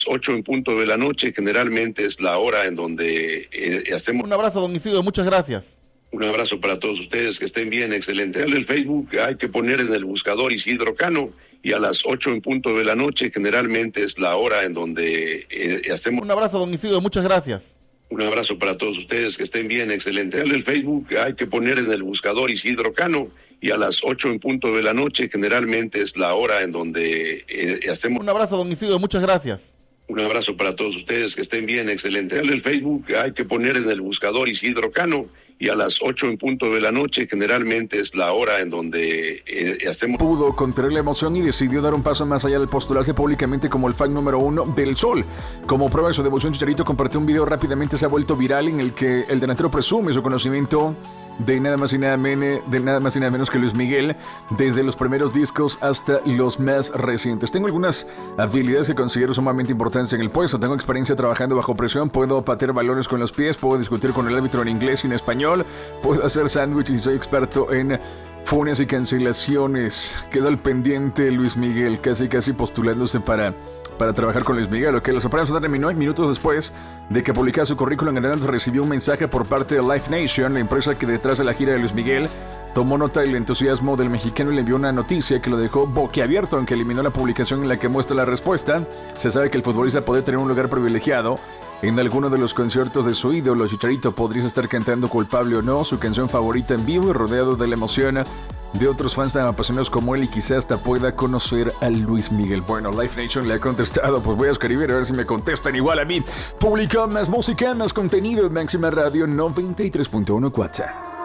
8 en punto de la noche, generalmente es la hora en donde hacemos. Un abrazo, don Isidro, muchas gracias. Un abrazo para todos ustedes, que estén bien, excelente. En el Facebook hay que poner en el buscador Isidro Cano y a las 8 en punto de la noche, generalmente es la hora en donde hacemos. Un abrazo, don Isidro, muchas gracias. Un abrazo para todos ustedes, que estén bien, excelente. En el Facebook hay que poner en el buscador Isidro Cano y a las 8 en punto de la noche, generalmente es la hora en donde hacemos. Un abrazo, don Isidro, muchas gracias. Un abrazo para todos ustedes, que estén bien, excelente. En el Facebook hay que poner en el buscador Isidro Cano y a las 8 en punto de la noche, generalmente es la hora en donde hacemos. Pudo contener la emoción y decidió dar un paso más allá al postularse públicamente como el fan número 1 del Sol. Como prueba de su devoción, Chicharito compartió un video rápidamente, se ha vuelto viral, en el que el delantero presume su conocimiento de nada más y nada menos que Luis Miguel, desde los primeros discos hasta los más recientes. Tengo algunas habilidades que considero sumamente importantes en el puesto. Tengo experiencia trabajando bajo presión, puedo patear balones con los pies, puedo discutir con el árbitro en inglés y en español, puedo hacer sándwiches y soy experto en funes y cancelaciones. Quedó al pendiente Luis Miguel, casi postulándose para trabajar con Luis Miguel. La sorpresa terminó minutos después de que publicara su currículum. En adelante recibió un mensaje por parte de Live Nation, la empresa que detrás de la gira de Luis Miguel tomó nota del entusiasmo del mexicano y le envió una noticia que lo dejó boquiabierto, aunque eliminó la publicación en la que muestra la respuesta. Se sabe que el futbolista puede tener un lugar privilegiado en alguno de los conciertos de su ídolo. Chicharito podría estar cantando Culpable o No, su canción favorita en vivo, y rodeado de la emoción de otros fans tan apasionados como él, y quizás hasta pueda conocer a Luis Miguel. Bueno, Live Nation le ha contestado, pues voy a escribir a ver si me contestan igual a mí. Publica más música, más contenido en Máxima Radio 93.1 WhatsApp.